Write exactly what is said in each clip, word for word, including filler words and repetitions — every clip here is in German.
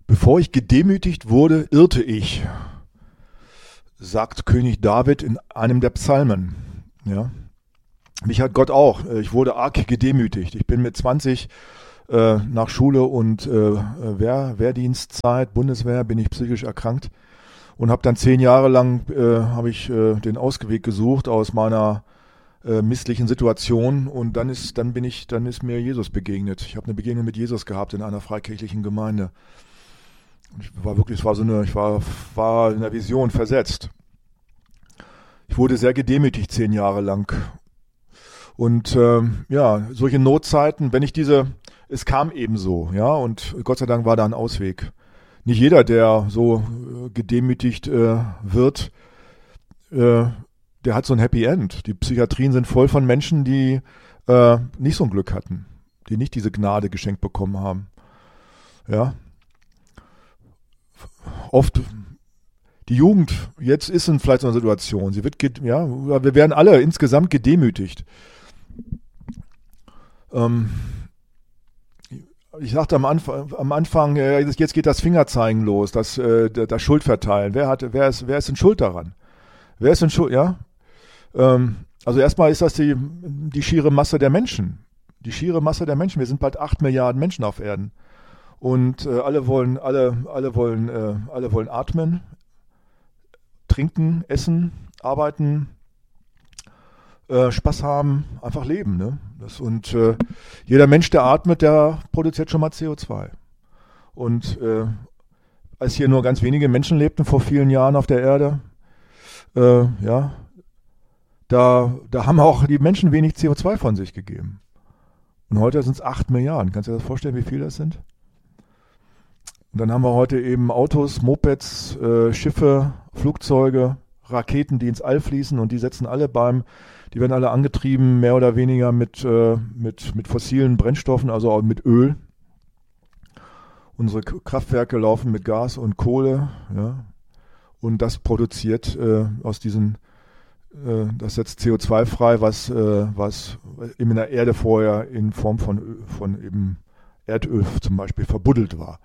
Bevor ich gedemütigt wurde, irrte ich, sagt König David in einem der Psalmen. Ja. Mich hat Gott auch. Ich wurde arg gedemütigt. Ich bin mit zwanzig äh, nach Schule und äh, Wehr, Wehrdienstzeit, Bundeswehr, bin ich psychisch erkrankt und habe dann zehn Jahre lang äh, habe ich äh, den Ausweg gesucht aus meiner äh, misslichen Situation und dann ist dann bin ich dann ist mir Jesus begegnet. Ich habe eine Begegnung mit Jesus gehabt in einer freikirchlichen Gemeinde. Ich war wirklich, es war so eine, ich war, war in der Vision versetzt. Ich wurde sehr gedemütigt zehn Jahre lang. Und ähm, ja, solche Notzeiten, wenn ich diese, es kam eben so, ja, und Gott sei Dank war da ein Ausweg. Nicht jeder, der so äh, gedemütigt äh, wird, äh, der hat so ein Happy End. Die Psychiatrien sind voll von Menschen, die äh, nicht so ein Glück hatten, die nicht diese Gnade geschenkt bekommen haben. Ja. Oft die Jugend jetzt ist in vielleicht so einer Situation, sie wird, ja, wir werden alle insgesamt gedemütigt. Ähm, ich sagte am Anfang, am Anfang, jetzt geht das Fingerzeigen los, das, das Schuldverteilen. Wer hat, wer ist, wer ist denn schuld daran? Wer ist denn schuld, ja? Ähm, also erstmal ist das die, die schiere Masse der Menschen. Die schiere Masse der Menschen. Wir sind bald acht Milliarden Menschen auf Erden. Und äh, alle wollen, alle, alle wollen, äh, alle wollen atmen, trinken, essen, arbeiten, äh, Spaß haben, einfach leben. Ne? Das, und äh, jeder Mensch, der atmet, der produziert schon mal C O zwei. Und äh, als hier nur ganz wenige Menschen lebten vor vielen Jahren auf der Erde, äh, ja, da, da haben auch die Menschen wenig C O zwei von sich gegeben. Und heute sind es acht Milliarden. Kannst du dir das vorstellen, wie viel das sind? Und dann haben wir heute eben Autos, Mopeds, äh, Schiffe, Flugzeuge, Raketen, die ins All fließen und die setzen alle beim, die werden alle angetrieben, mehr oder weniger mit, äh, mit, mit fossilen Brennstoffen, also auch mit Öl. Unsere Kraftwerke laufen mit Gas und Kohle, ja. Und das produziert äh, aus diesen, äh, das setzt C O zwei frei, was, äh, was in der Erde vorher in Form von, von eben Erdöl zum Beispiel verbuddelt war.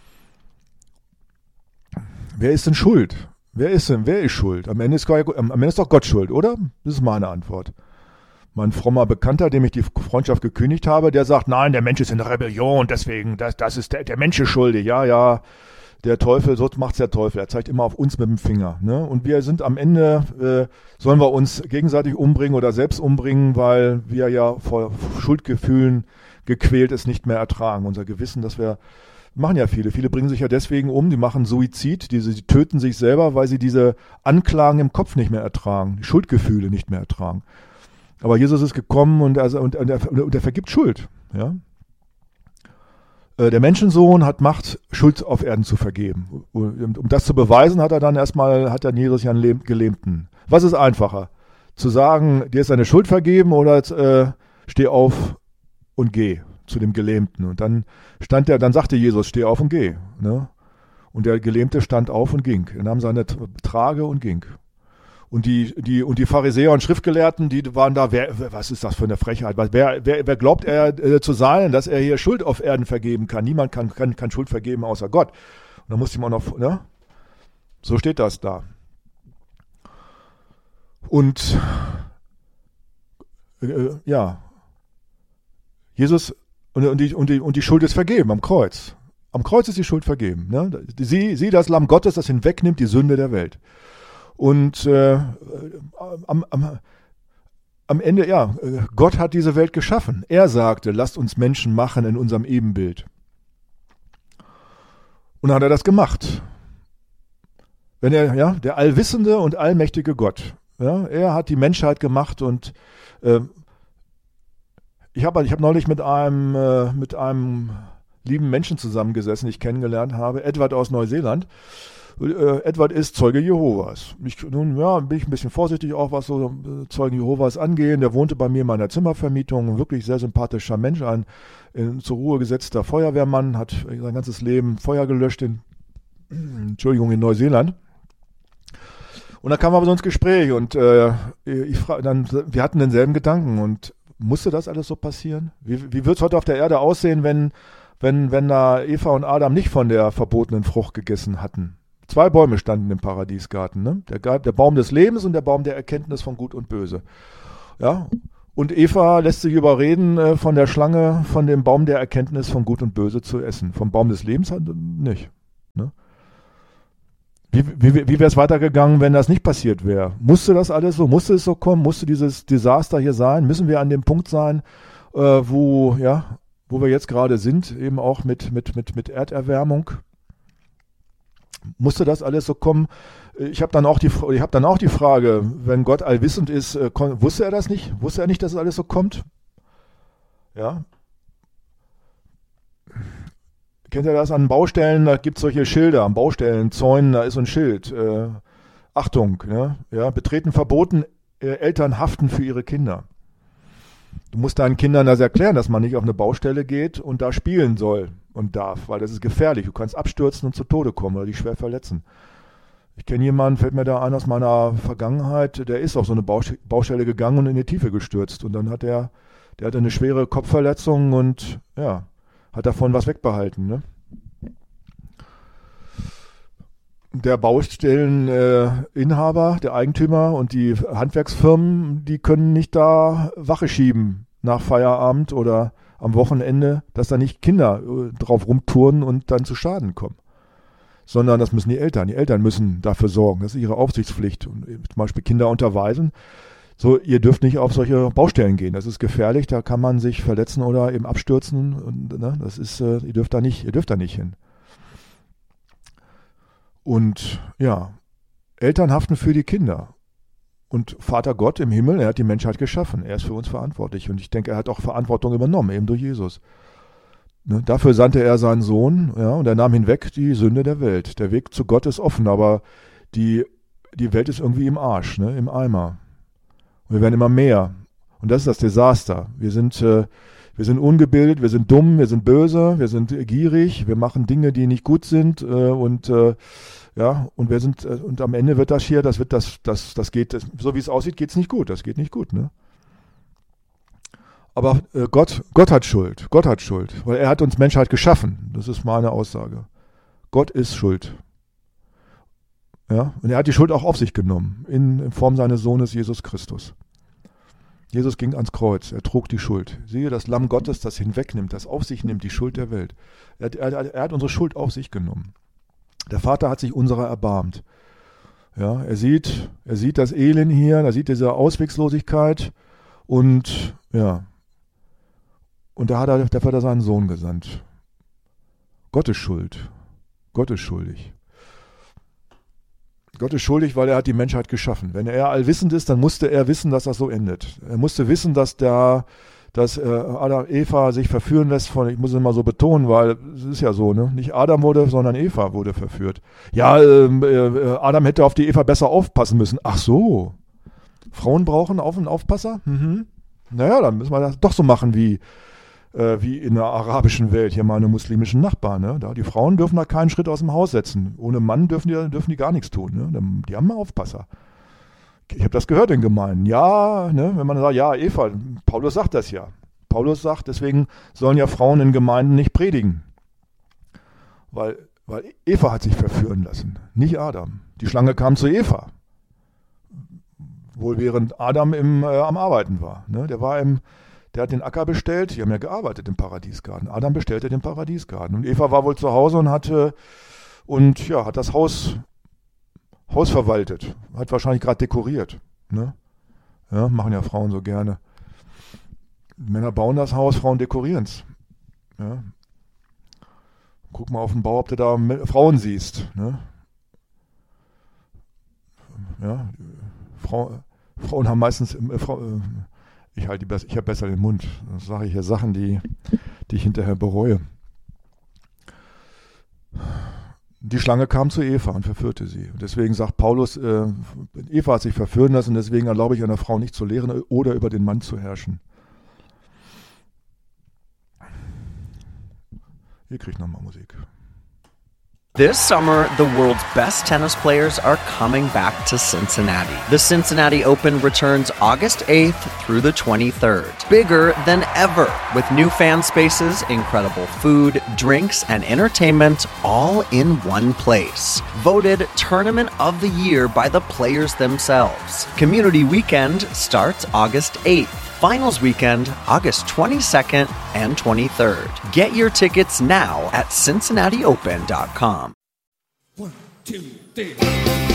Wer ist denn schuld? Wer ist denn, wer ist schuld? Am Ende ist, am Ende ist doch Gott schuld, oder? Das ist meine Antwort. Mein frommer Bekannter, dem ich die Freundschaft gekündigt habe, der sagt, nein, der Mensch ist in der Rebellion, deswegen, das, das ist der, der Mensch ist schuldig. Ja, ja, der Teufel, so macht's der Teufel. Er zeigt immer auf uns mit dem Finger. Ne? Und wir sind am Ende, äh, sollen wir uns gegenseitig umbringen oder selbst umbringen, weil wir ja vor Schuldgefühlen gequält es nicht mehr ertragen. Unser Gewissen, dass wir machen ja viele. Viele bringen sich ja deswegen um, die machen Suizid, die, die töten sich selber, weil sie diese Anklagen im Kopf nicht mehr ertragen, die Schuldgefühle nicht mehr ertragen. Aber Jesus ist gekommen und er, und, und er, und er vergibt Schuld. Ja? Der Menschensohn hat Macht, Schuld auf Erden zu vergeben. Und um das zu beweisen, hat er dann erstmal, hat dann Jesus ja einen Gelähmten. Was ist einfacher? Zu sagen, dir ist deine Schuld vergeben oder äh, steh auf und geh zu dem Gelähmten. Und dann stand er, dann sagte Jesus, steh auf und geh. Ne? Und der Gelähmte stand auf und ging. Er nahm seine Trage und ging. Und die, die, und die Pharisäer und Schriftgelehrten, die waren da, wer, was ist das für eine Frechheit? Wer, wer, wer glaubt er äh, zu sein, dass er hier Schuld auf Erden vergeben kann? Niemand kann, kann, kann Schuld vergeben außer Gott. Und da musste man noch, ne? So steht das da. Und, äh, ja, Jesus, Und die, und, die, und die Schuld ist vergeben am Kreuz. Am Kreuz ist die Schuld vergeben. Ne? Sie, sie, das Lamm Gottes, das hinwegnimmt die Sünde der Welt. Und äh, am, am, am Ende, ja, Gott hat diese Welt geschaffen. Er sagte, lasst uns Menschen machen in unserem Ebenbild. Und dann hat er das gemacht. Wenn er, ja, der allwissende und allmächtige Gott. Ja, er hat die Menschheit gemacht und äh, Ich habe ich hab neulich mit einem, äh, mit einem lieben Menschen zusammengesessen, den ich kennengelernt habe, Edward aus Neuseeland. Äh, Edward ist Zeuge Jehovas. Ich, nun ja, bin ich ein bisschen vorsichtig auch, was so äh, Zeugen Jehovas angeht. Der wohnte bei mir in meiner Zimmervermietung, ein wirklich sehr sympathischer Mensch, ein in, zur Ruhe gesetzter Feuerwehrmann, hat sein ganzes Leben Feuer gelöscht in, Entschuldigung, in Neuseeland. Und dann kam aber so ins Gespräch und äh, ich frag, dann, wir hatten denselben Gedanken und musste das alles so passieren? Wie, wie wird es heute auf der Erde aussehen, wenn wenn, wenn da Eva und Adam nicht von der verbotenen Frucht gegessen hatten. Zwei Bäume standen im Paradiesgarten, ne? Der, der Baum des Lebens und der Baum der Erkenntnis von Gut und Böse. Ja? Und Eva lässt sich überreden, äh, von der Schlange, von dem Baum der Erkenntnis von Gut und Böse zu essen. Vom Baum des Lebens nicht. Ne? Wie, wie, wie wäre es weitergegangen, wenn das nicht passiert wäre? Musste das alles so? Musste es so kommen? Musste dieses Desaster hier sein? Müssen wir an dem Punkt sein, äh, wo, ja, wo wir jetzt gerade sind, eben auch mit, mit, mit, mit Erderwärmung? Musste das alles so kommen? Ich habe dann, auch die, ich hab dann auch die Frage, wenn Gott allwissend ist, äh, kon, wusste er das nicht? Wusste er nicht, dass es alles so kommt? Ja. Kennt ihr das an Baustellen? Da gibt es solche Schilder, an Baustellenzäunen, da ist so ein Schild. Äh, Achtung, ne? Ja, betreten verboten, äh, Eltern haften für ihre Kinder. Du musst deinen Kindern das erklären, dass man nicht auf eine Baustelle geht und da spielen soll und darf, weil das ist gefährlich. Du kannst abstürzen und zu Tode kommen oder dich schwer verletzen. Ich kenne jemanden, fällt mir da ein aus meiner Vergangenheit, der ist auf so eine Baustelle gegangen und in die Tiefe gestürzt. Und dann hat er, der hatte eine schwere Kopfverletzung und ja, hat davon was wegbehalten. Ne? Der Baustelleninhaber, äh, der Eigentümer und die Handwerksfirmen, die können nicht da Wache schieben nach Feierabend oder am Wochenende, dass da nicht Kinder äh, drauf rumturnen und dann zu Schaden kommen. Sondern das müssen die Eltern. Die Eltern müssen dafür sorgen. Das ist ihre Aufsichtspflicht. Und zum Beispiel Kinder unterweisen. So, ihr dürft nicht auf solche Baustellen gehen. Das ist gefährlich. Da kann man sich verletzen oder eben abstürzen. Und, ne, das ist, äh, ihr dürft da nicht, ihr dürft da nicht hin. Und ja, Eltern haften für die Kinder. Und Vater Gott im Himmel, er hat die Menschheit geschaffen. Er ist für uns verantwortlich. Und ich denke, er hat auch Verantwortung übernommen, eben durch Jesus. Ne, dafür sandte er seinen Sohn, ja, und er nahm hinweg die Sünde der Welt. Der Weg zu Gott ist offen, aber die, die Welt ist irgendwie im Arsch, ne, im Eimer. Und wir werden immer mehr. Und das ist das Desaster. Wir sind, äh, wir sind ungebildet, wir sind dumm, wir sind böse, wir sind gierig, wir machen Dinge, die nicht gut sind, äh, und äh, ja, und wir sind, äh, und am Ende wird das hier, das wird das, das, das geht, das, so wie es aussieht, geht es nicht gut. Das geht nicht gut, ne? Aber äh, Gott, Gott hat Schuld. Gott hat Schuld, weil er hat uns Menschheit geschaffen. Das ist meine Aussage. Gott ist schuld. Ja, und er hat die Schuld auch auf sich genommen, in, in Form seines Sohnes Jesus Christus. Jesus ging ans Kreuz, er trug die Schuld. Siehe, das Lamm Gottes, das hinwegnimmt, das auf sich nimmt, die Schuld der Welt. Er, er, er hat unsere Schuld auf sich genommen. Der Vater hat sich unserer erbarmt. Ja, er sieht, er sieht das Elend hier, er sieht diese Ausweglosigkeit und ja, und da hat er, dafür hat er seinen Sohn gesandt. Gott ist schuld. Gott ist schuldig. Gott ist schuldig, weil er hat die Menschheit geschaffen. Wenn er allwissend ist, dann musste er wissen, dass das so endet. Er musste wissen, dass da, dass äh, Adam, Eva sich verführen lässt von, ich muss es mal so betonen, weil es ist ja so, ne? Nicht Adam wurde, sondern Eva wurde verführt. Ja, ähm, äh, Adam hätte auf die Eva besser aufpassen müssen. Ach so. Frauen brauchen auf einen Aufpasser? Mhm. Naja, dann müssen wir das doch so machen wie wie in der arabischen Welt, hier meine muslimischen Nachbarn. Ne? Da, die Frauen dürfen da keinen Schritt aus dem Haus setzen. Ohne Mann dürfen die, dürfen die gar nichts tun. Ne? Die haben einen Aufpasser. Ich habe das gehört in Gemeinden. Ja, ne? Wenn man sagt, ja, Eva, Paulus sagt das ja. Paulus sagt, deswegen sollen ja Frauen in Gemeinden nicht predigen. Weil, weil Eva hat sich verführen lassen, nicht Adam. Die Schlange kam zu Eva. Wohl während Adam im, äh, am Arbeiten war. Ne? Der war im Der hat den Acker bestellt, die haben ja gearbeitet im Paradiesgarten. Adam bestellte den Paradiesgarten. Und Eva war wohl zu Hause und hatte und ja, hat das Haus, Haus verwaltet. Hat wahrscheinlich gerade dekoriert. Ne? Ja, machen ja Frauen so gerne. Männer bauen das Haus, Frauen dekorieren es. Ja. Guck mal auf den Bau, ob du da Frauen siehst. Ne? Ja, Frau, Frauen haben meistens äh, Frau, äh, Ich, halt die, ich habe besser den Mund. Das sage ich hier Sachen, die, die ich hinterher bereue. Die Schlange kam zu Eva und verführte sie. Und deswegen sagt Paulus, äh, Eva hat sich verführen lassen, deswegen erlaube ich einer Frau nicht zu lehren oder über den Mann zu herrschen. Hier kriege ich nochmal Musik. This summer, the world's best tennis players are coming back to Cincinnati. The Cincinnati Open returns August eighth through the twenty-third. Bigger than ever, with new fan spaces, incredible food, drinks, and entertainment all in one place. Voted Tournament of the Year by the players themselves. Community Weekend starts August eighth. Finals weekend, August twenty-second and twenty-third. Get your tickets now at cincinnati open dot com. One, two, three.